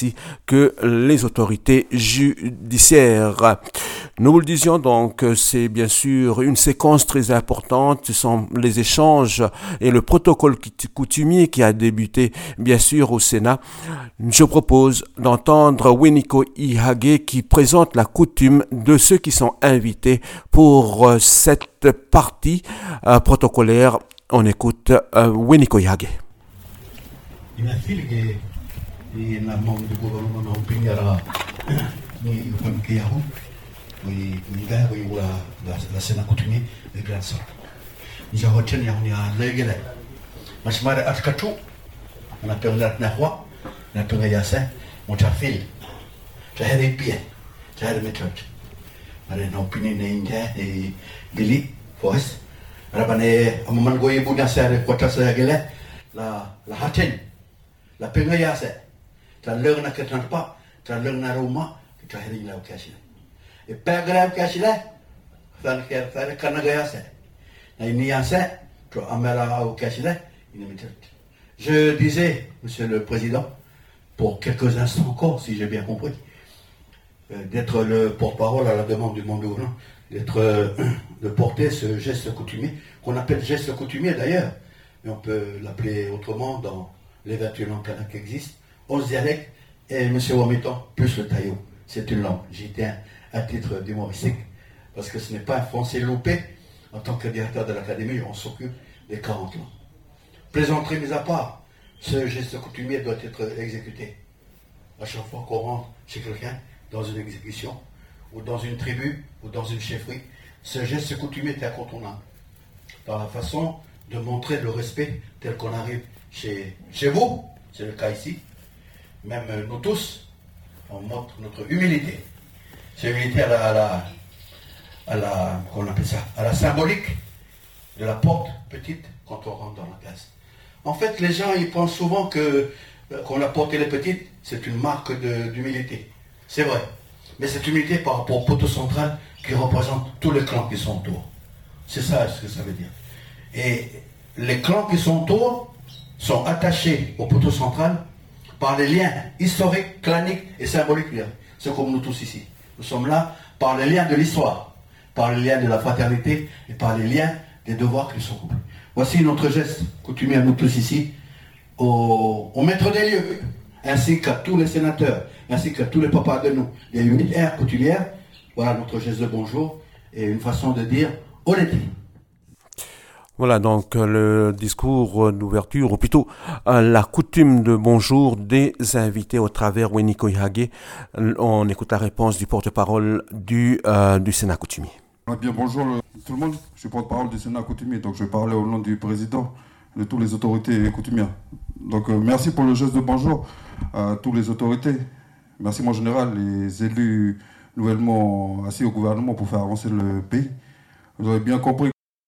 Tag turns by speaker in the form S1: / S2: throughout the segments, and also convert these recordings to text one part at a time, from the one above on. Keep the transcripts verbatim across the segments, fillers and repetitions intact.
S1: ainsi que les autorités judiciaires. Nous vous le disions donc, c'est bien sûr une séquence très importante, ce sont les échanges et le protocole coutumier qui a débuté bien sûr au Sénat. Je propose d'entendre Winiko Ihage qui présente la coutume de ceux qui sont invités pour cette partie euh, protocolaire. On écoute euh, Winiko Ihage.
S2: Oui, il y a la la scène coutumier de Grand Sort. Nous avons tenu à une légale. Mais je m'arrête à Katou. On a perdu la Nahua, on a perdu Yassin, mon chafil. J'ai des pieds, j'ai des méthodes. Alors, nos opinions n'india et Gili, Forest. Alors, on est à un moment où il y a beaucoup de quotas à Gile, la la Hatin, la perdu Yassin. Tu as l'heure n'a que tu n'as pas, tu as l'heure n'a Roma, tu as rien là au Cachine. Et pas grave qu'à Chile, ça ne fait pas de Canada. Il n'y a pas de Amela au Cachile. Je disais, Monsieur le Président, pour quelques instants encore, si j'ai bien compris, d'être le porte-parole à la demande du monde gouvernement, d'être, de porter ce geste coutumier, qu'on appelle geste coutumier d'ailleurs, mais on peut l'appeler autrement dans les vingt et un langues kanak qui existent, onze dialectes, et M. Wamiton, plus le taillot. C'est une langue. J'y tiens à titre d'humoristique, parce que ce n'est pas un français loupé. En tant que directeur de l'académie, on s'occupe des quarante langues. Plaisanterie mise à part, ce geste coutumier doit être exécuté. À chaque fois qu'on rentre chez quelqu'un, dans une exécution, ou dans une tribu, ou dans une chefferie, ce geste coutumier est incontournable. Par la façon de montrer le respect tel qu'on arrive chez, chez vous, c'est le cas ici, même nous tous, on montre notre humilité. C'est humilité à la, à la, à la, comment on appelle ça, à la symbolique de la porte petite quand on rentre dans la case. En fait, les gens, ils pensent souvent que qu'on a porté les petites, c'est une marque de, d'humilité. C'est vrai. Mais cette humilité par rapport au poteau central qui représente tous les clans qui sont autour. C'est ça ce que ça veut dire. Et les clans qui sont autour sont attachés au poteau central par les liens historiques, claniques et symboliques. C'est comme nous tous ici. Nous sommes là par les liens de l'histoire, par les liens de la fraternité et par les liens des devoirs qui sont couplés. Voici notre geste coutumier à nous tous ici, au, au maître des lieux, ainsi qu'à tous les sénateurs, ainsi qu'à tous les papas de nous, les huit aires coutumières. Voilà notre geste de bonjour et une façon de dire honnêteté.
S1: Voilà donc le discours d'ouverture, ou plutôt la coutume de bonjour des invités au travers Winiko Ihage. On écoute la réponse du porte-parole du, euh, du Sénat coutumier.
S3: Bien, bonjour tout le monde, je suis porte-parole du Sénat coutumier, donc je vais parler au nom du président, de toutes les autorités coutumières. Donc euh, merci pour le geste de bonjour à toutes les autorités. Merci mon général, les élus nouvellement assis au gouvernement pour faire avancer le pays. Vous avez bien compris.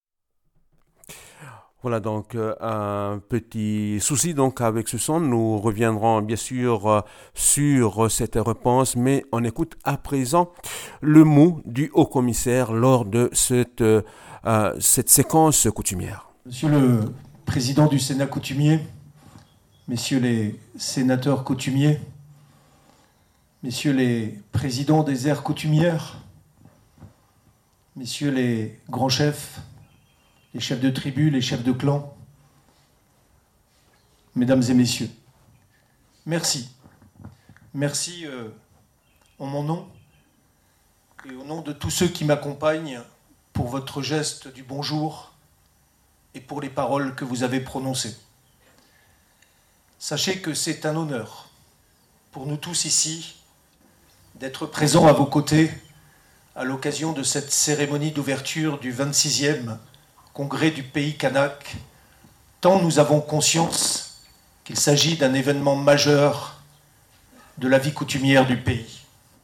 S1: Voilà donc euh, un petit souci donc avec ce son. Nous reviendrons bien sûr euh, sur cette réponse, mais on écoute à présent le mot du haut-commissaire lors de cette, euh, cette séquence coutumière.
S4: Monsieur le président du Sénat coutumier, messieurs les sénateurs coutumiers, messieurs les présidents des aires coutumières, messieurs les grands chefs, les chefs de tribu, les chefs de clan, mesdames et messieurs, merci. Merci euh, en mon nom et au nom de tous ceux qui m'accompagnent pour votre geste du bonjour et pour les paroles que vous avez prononcées. Sachez que c'est un honneur pour nous tous ici d'être présents à vos côtés à l'occasion de cette cérémonie d'ouverture du vingt-sixième Congrès du pays kanak, tant nous avons conscience qu'il s'agit d'un événement majeur de la vie coutumière du pays.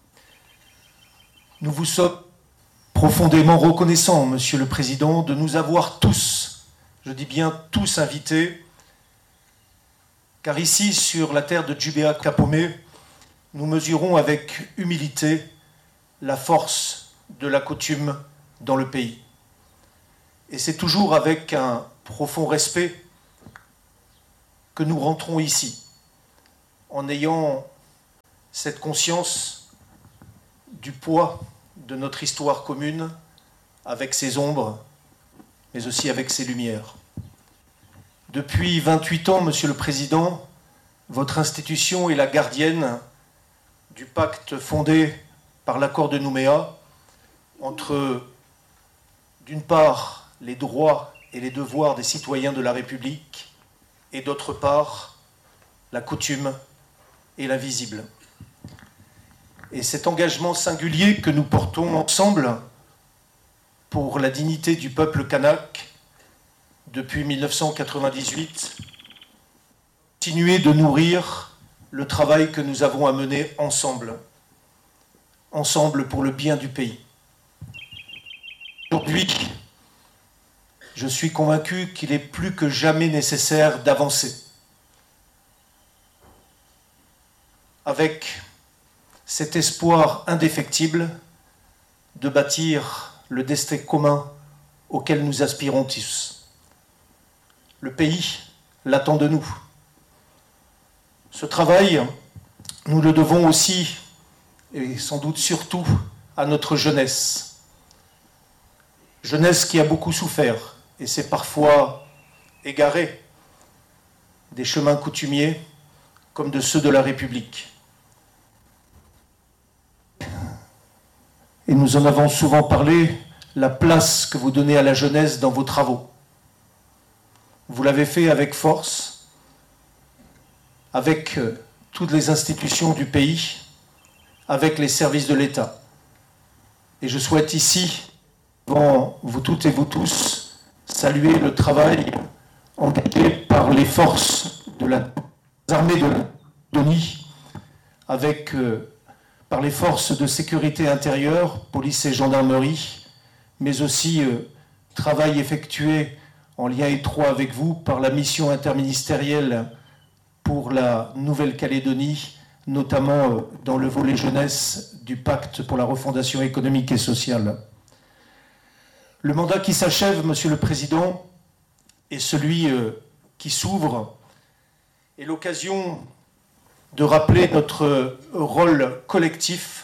S4: Nous vous sommes profondément reconnaissants, Monsieur le Président, de nous avoir tous, je dis bien tous invités, car ici, sur la terre de Djubéa Kapomé, nous mesurons avec humilité la force de la coutume dans le pays. Et c'est toujours avec un profond respect que nous rentrons ici, en ayant cette conscience du poids de notre histoire commune, avec ses ombres, mais aussi avec ses lumières. Depuis vingt-huit ans, Monsieur le Président, votre institution est la gardienne du pacte fondé par l'accord de Nouméa entre, d'une part, les droits et les devoirs des citoyens de la République et d'autre part, la coutume et l'invisible. Et cet engagement singulier que nous portons ensemble pour la dignité du peuple kanak depuis mille neuf cent quatre-vingt-dix-huit, continuer de nourrir le travail que nous avons à mener ensemble, ensemble pour le bien du pays. Aujourd'hui, je suis convaincu qu'il est plus que jamais nécessaire d'avancer avec cet espoir indéfectible de bâtir le destin commun auquel nous aspirons tous. Le pays l'attend de nous. Ce travail, nous le devons aussi, et sans doute surtout, à notre jeunesse. Jeunesse qui a beaucoup souffert et s'est parfois égarée des chemins coutumiers comme de ceux de la République. Et nous en avons souvent parlé, la place que vous donnez à la jeunesse dans vos travaux. Vous l'avez fait avec force, avec toutes les institutions du pays, avec les services de l'État. Et je souhaite ici, devant vous toutes et vous tous, saluer le travail engagé par les forces de la armée de l'Estonie, avec euh, par les forces de sécurité intérieure, police et gendarmerie, mais aussi euh, travail effectué en lien étroit avec vous par la mission interministérielle pour la Nouvelle-Calédonie, notamment euh, dans le volet jeunesse du pacte pour la refondation économique et sociale. Le mandat qui s'achève, Monsieur le Président, et celui euh, qui s'ouvre est l'occasion de rappeler notre rôle collectif,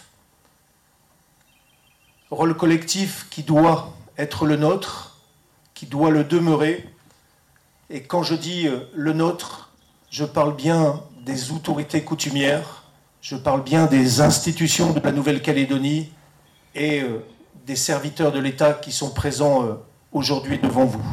S4: rôle collectif qui doit être le nôtre, qui doit le demeurer. Et quand je dis le nôtre, je parle bien des autorités coutumières, je parle bien des institutions de la Nouvelle-Calédonie et des serviteurs de l'État qui sont présents aujourd'hui devant vous.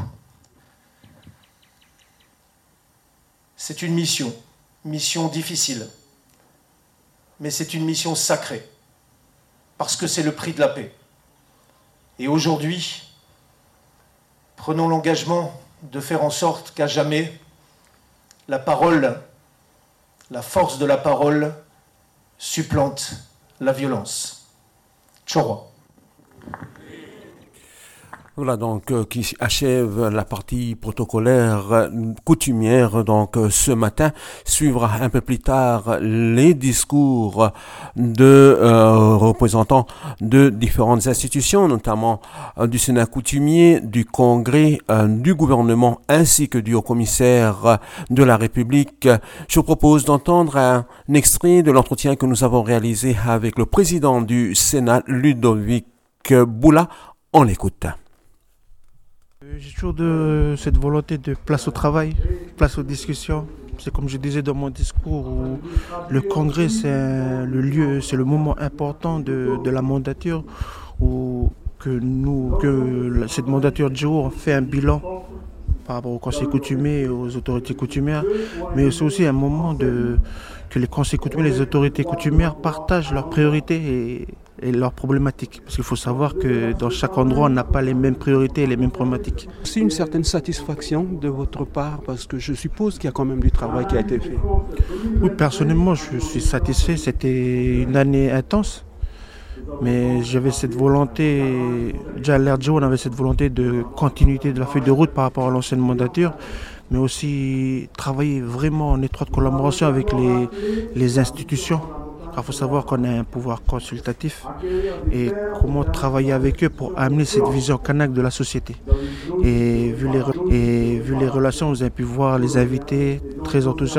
S4: C'est une mission. Mission difficile, mais c'est une mission sacrée, parce que c'est le prix de la paix. Et aujourd'hui, prenons l'engagement de faire en sorte qu'à jamais, la parole, la force de la parole, supplante la violence. Tchorwa.
S1: Voilà donc euh, qui achève la partie protocolaire euh, coutumière. Donc euh, ce matin suivra un peu plus tard les discours de euh, représentants de différentes institutions, notamment euh, du Sénat coutumier, du Congrès, euh, du gouvernement ainsi que du haut-commissaire euh, de la République. Je vous propose d'entendre un, un extrait de l'entretien que nous avons réalisé avec le président du Sénat, Ludovic Boula. On l'écoute.
S5: J'ai toujours de cette volonté de place au travail, place aux discussions. C'est comme je disais dans mon discours, où le congrès c'est le lieu, c'est le moment important de, de la mandature, où que nous, que cette mandature de jour fait un bilan par rapport au conseil coutumier et aux autorités coutumières, mais c'est aussi un moment de, que les conseils coutumiers, les autorités coutumières partagent leurs priorités et et leurs problématiques. Parce qu'il faut savoir que dans chaque endroit, on n'a pas les mêmes priorités et les mêmes problématiques.
S6: C'est une certaine satisfaction de votre part, parce que je suppose qu'il y a quand même du travail qui a été fait.
S5: Oui, personnellement, je suis satisfait. C'était une année intense. Mais j'avais cette volonté, déjà à l'R D J O, on avait cette volonté de continuité de la feuille de route par rapport à l'ancienne mandature, mais aussi travailler vraiment en étroite collaboration avec les, les institutions. Il faut savoir qu'on a un pouvoir consultatif et comment travailler avec eux pour amener cette vision kanak de la société. Et vu les, et vu les relations, vous avez pu voir les invités très enthousiastes.